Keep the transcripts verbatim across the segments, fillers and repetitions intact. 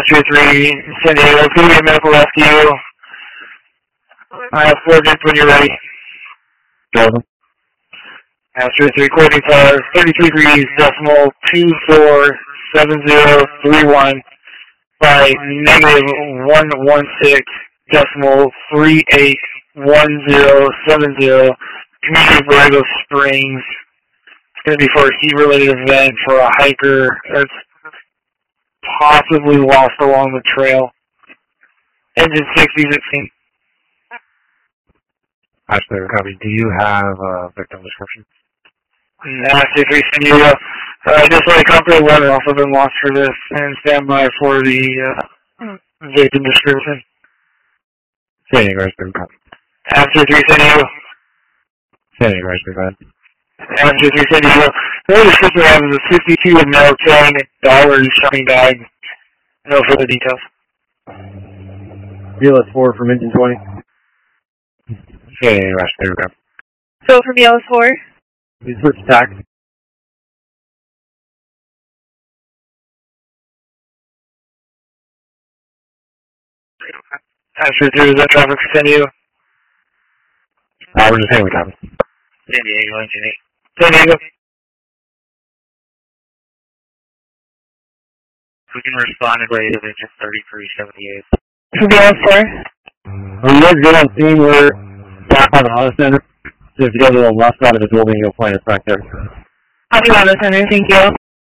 Astro three, San Diego, please get medical rescue. I have four units when you're ready. Delta. Astro three, closing for thirty-three degrees, decimal two four seven zero three one by negative one one six decimal three eight one zero seven zero. Community of Borrego Springs. It's going to be for a heat-related event for a hiker that's possibly lost along the trail. Engine sixty sixteen. Ashler, copy. Do you have a victim description? Astro three, San Diego. Uh, just like Company one also been lost for this, and stand by for the uh, victim description. San Diego, Ashler, copy. Astro three, San Diego. San Diego, Ashler, go ahead. Astro three, San Diego. The only description we have is a sixty-two male carrying a dollar shopping bag. No further details. B L S four from engine twenty. San Diego, Ashler, go. So from B L S four. Please switch tack. Astro three, is that traffic for San Diego? Uh, we're just saying we copy. San Diego, engine eight. San Diego. We can respond to grade of engine thirty-three seventy-eight. From B L S four. Are you guys good on scene? We're back on the auto center. So if you go to the left side of the building, you'll find us back there. Copy Auto Center, thank you.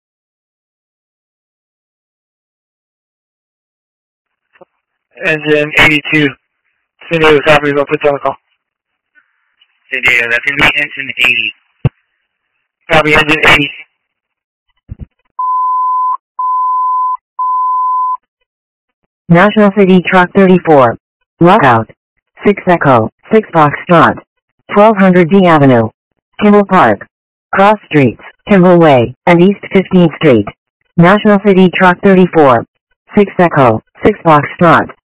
Engine eighty-two. San Diego, copy, I'll put you on the call. San Diego, that's going to be engine eighty. Copy, engine eighty. National City Truck thirty-four. Lockout. six Echo, six Foxtrot. twelve hundred D Avenue. Kimball Park. Cross Streets, Kimball Way, and East fifteenth Street. National City Truck thirty-four. six Echo, six Foxtrot.